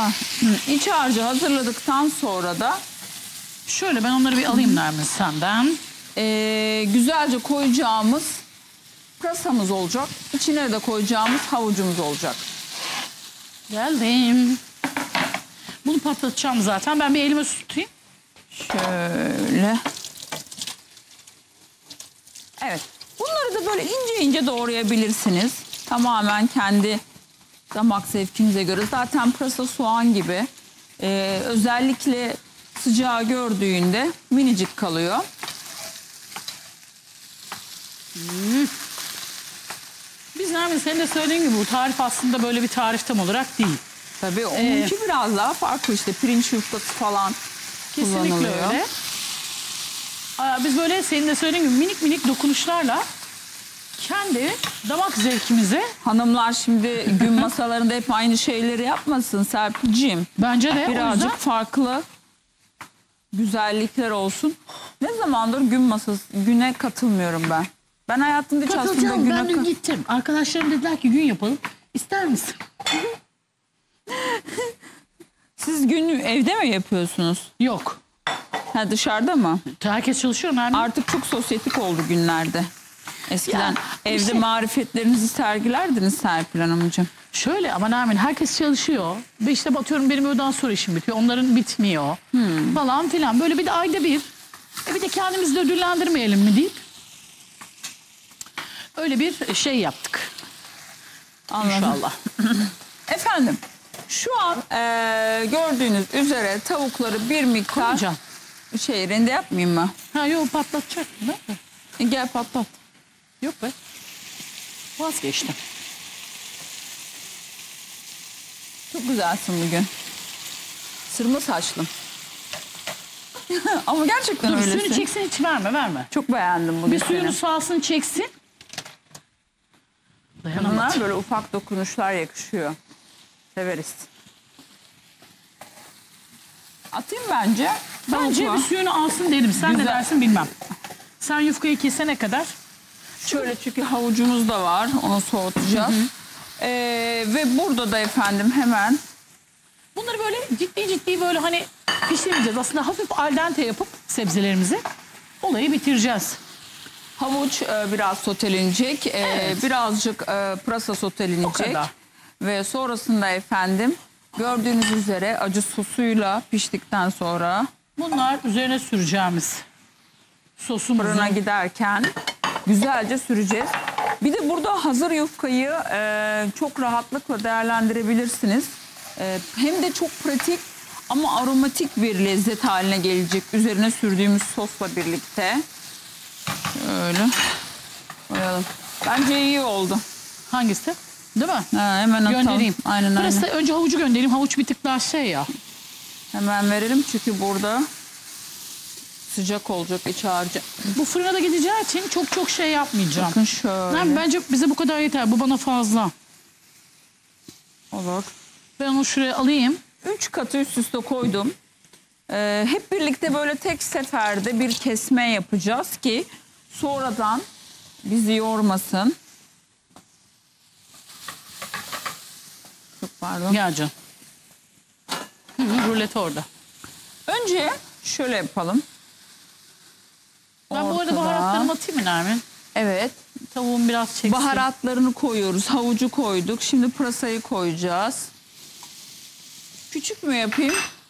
iç harcı hazırladıktan sonra da Şöyle ben onları bir alayım Nermin senden. güzelce koyacağımız pırasamız olacak. İçine de koyacağımız havucumuz olacak. Geldim. Bunu patlatacağım zaten. Ben bir elime su tutayım. Şöyle. Evet. Bunları da böyle ince ince doğrayabilirsiniz. Tamamen kendi damak zevkinize göre. Zaten pırasa soğan gibi. Özellikle sıcağı gördüğünde minicik kalıyor. Biz Nermin senin de söylediğin gibi bu tarif aslında böyle bir tarif tam olarak değil. Tabii onunki biraz daha farklı işte. Pirinç yufkası falan Kesinlikle kullanılıyor. öyle. Biz böyle senin de söylediğin gibi minik minik dokunuşlarla kendi damak zevkimize Hanımlar şimdi gün masalarında hep aynı şeyleri yapmasın Serpil'ciğim. bence de o Birazcık yüzden farklı güzellikler olsun. Ne zamandır güne katılmıyorum ben. Ben hayatımda hiç aslında katılacağım. güne Ben dün gittim. Arkadaşlarım dediler ki gün yapalım. İster misin? Siz gün evde mi yapıyorsunuz? Yok. Ha, dışarıda mı? Herkes çalışıyor Nermin. Artık çok sosyetik oldu günlerde. Eskiden Ya, bir evde şey- marifetlerinizi sergilerdiniz Serpil Hanımcığım. Şöyle ama Nermin herkes çalışıyor. Ve işte batıyorum benim öğleden sonra işim bitiyor. Onların bitmiyor. Falan filan. Böyle bir de ayda bir. Bir de kendimizi de ödüllendirmeyelim mi deyip öyle bir şey yaptık. Anladım. İnşallah. Efendim şu an gördüğünüz üzere tavukları bir miktar Koyacağım. rende yapmayayım mı? Ha yok patlatacak mı? Gel patlat. Yok be. Vazgeçtim. Çok güzelsin bugün. Sırma saçlım. Ama gerçekten Dur öylesin. suyunu çeksin hiç verme. Çok beğendim bugün Bir suyunu seni. sağsın çeksin. Dayanamadım. Bunlar böyle ufak dokunuşlar yakışıyor. Severiz. Atayım bence. Bence Tavukla. bir suyunu alsın derim. Sen ne Güzel. dersin bilmem. Sen yufkayı kesene kadar. Şöyle çünkü havucumuz da var. Onu soğutacağız. Ve burada da efendim hemen Bunları böyle ciddi böyle hani pişirmeyeceğiz. Aslında hafif al dente yapıp sebzelerimizi olayı bitireceğiz. havuç biraz sotelenecek. Evet. Birazcık pırasa O sotelenecek. kadar. Ve sonrasında efendim gördüğünüz üzere acı sosuyla piştikten sonra Bunlar üzerine süreceğimiz sosumuzun. fırına giderken güzelce süreceğiz. Bir de burada hazır yufkayı çok rahatlıkla değerlendirebilirsiniz. Hem de çok pratik ama aromatik bir lezzet haline gelecek üzerine sürdüğümüz sosla birlikte. Şöyle koyalım. Bence iyi oldu. Hangisi? Değil mi? Ha, hemen atalım. Göndereyim. Aynen. Burası da önce havucu göndereyim. Havuç bir tık daha şey ya. Hemen verelim çünkü burada sıcak olacak iç harcı. Bu fırına da gideceği için çok şey yapmayacağım. Bakın şöyle. Nermin, bence bize bu kadar yeter. Bu bana fazla. Olur. Ben onu şuraya alayım. 3 katı üst üste koydum. Hep birlikte böyle tek seferde bir kesme yapacağız ki sonradan bizi yormasın. Çok pardon. Gel canım. Rulet orada. Önce şöyle yapalım. Ben bu arada Ortada. baharatlarımı atayım mı Nermin? Evet. Tavuğum biraz çeksin. Baharatlarını koyuyoruz. Havucu koyduk. Şimdi pırasayı koyacağız. Küçük mü yapayım?